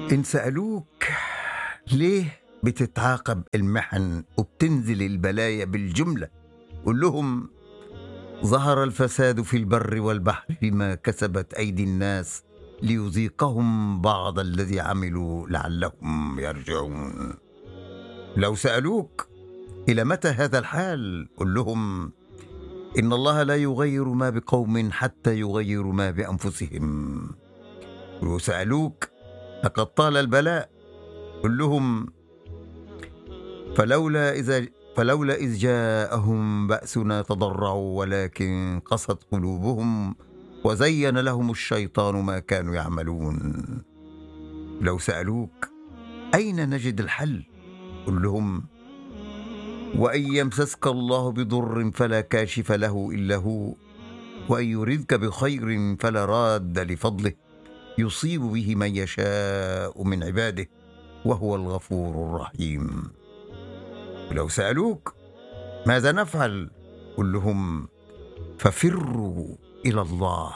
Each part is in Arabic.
إن سألوك ليه بتتعاقب المحن وبتنزل البلايا بالجملة، قل لهم: ظهر الفساد في البر والبحر بما كسبت أيدي الناس ليذيقهم بعض الذي عملوا لعلهم يرجعون. لو سألوك إلى متى هذا الحال، قل لهم: إن الله لا يغير ما بقوم حتى يغيروا ما بأنفسهم. لو سألوك لقد طال البلاء، قل لهم: فلولا إذ جاءهم بأسنا تضرعوا ولكن قست قلوبهم وزين لهم الشيطان ما كانوا يعملون. لو سألوك أين نجد الحل، قل لهم: وإن يمسسك الله بضر فلا كاشف له إلا هو، وإن يردك بخير فلا راد لفضله، يصيب به من يشاء من عباده وهو الغفور الرحيم. لو سألوك ماذا نفعل، قل لهم: ففروا إلى الله.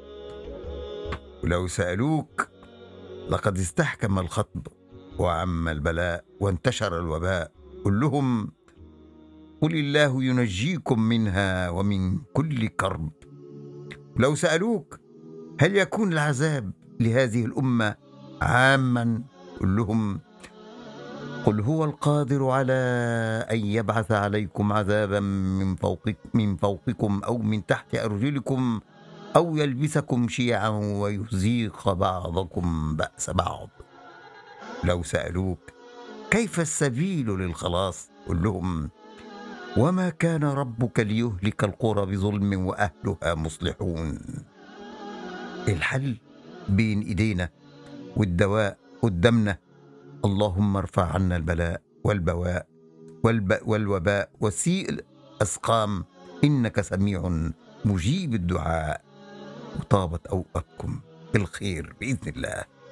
ولو سألوك لقد استحكم الخطب وعم البلاء وانتشر الوباء، قل لهم: قل الله ينجيكم منها ومن كل كرب. لو سألوك هل يكون العذاب لهذه الأمة عاما، قل لهم: قل هو القادر على أن يبعث عليكم عذابا من فوقكم أو من تحت أرجلكم أو يلبسكم شيعا ويذيق بعضكم بأس بعض. لو سألوك كيف السبيل للخلاص، قل لهم: وما كان ربك ليهلك القرى بظلم وأهلها مصلحون. الحل بين إيدينا والدواء قدامنا. اللهم ارفع عنا البلاء والبواء والوباء وسيء الأسقام، إنك سميع مجيب الدعاء. وطابت أوقاتكم بالخير بإذن الله.